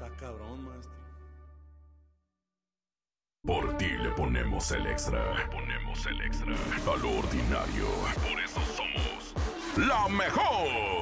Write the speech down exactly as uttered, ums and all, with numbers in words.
Está cabrón, maestro. Por ti le ponemos el extra. Le ponemos el extra. A lo ordinario. Por eso somos la mejor.